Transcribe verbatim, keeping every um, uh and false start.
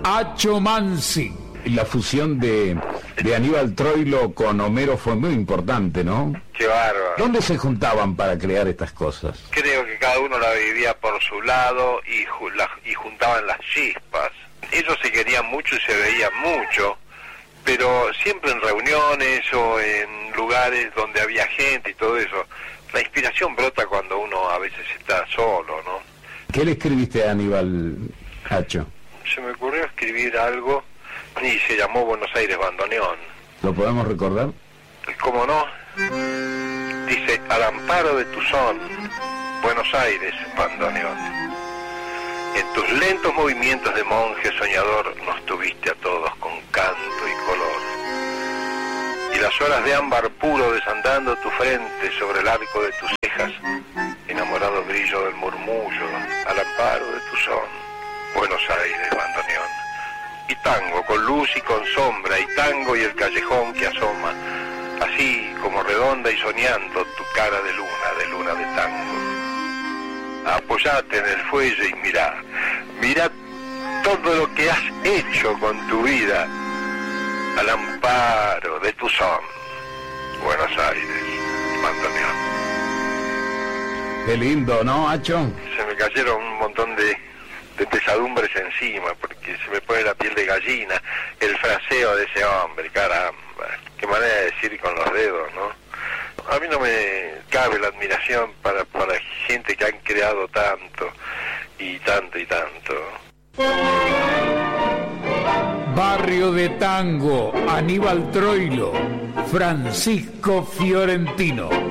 Acho Mansi. La fusión de, de Aníbal Troilo con Homero fue muy importante, ¿no? Qué bárbaro. ¿Dónde se juntaban para crear estas cosas? Creo que cada uno la vivía por su lado y, ju- la, y juntaban las chispas. Ellos se querían mucho y se veían mucho, pero siempre en reuniones o en lugares donde había gente y todo eso. La inspiración brota cuando uno a veces está solo, ¿no? ¿Qué le escribiste a Aníbal, Acho? Se me ocurrió escribir algo y se llamó Buenos Aires Bandoneón. ¿Lo podemos recordar? ¿Cómo no? Dice, al amparo de tu son, Buenos Aires Bandoneón. En tus lentos movimientos de monje soñador nos tuviste a todos con canto y color. Y las horas de ámbar puro desandando tu frente sobre el arco de tus cejas, enamorado brillo del murmullo, al amparo de tu son, Buenos Aires Bandoneón. Y tango con luz y con sombra, y tango y el callejón que asoma, así como redonda y soñando tu cara de luna, de luna de tango. Apoyate en el fuelle y mirá, mirá todo lo que has hecho con tu vida, al amparo de tu son, Buenos Aires Bandoneón. Qué lindo, ¿no, Acho? Se me cayeron un montón de, de pesadumbres encima, porque se me pone la piel de gallina, el fraseo de ese hombre, caramba, qué manera de decir con los dedos, ¿no? A mí no me cabe la admiración para, para gente que han creado tanto, y tanto, y tanto. Barrio de Tango, Aníbal Troilo, Francisco Fiorentino.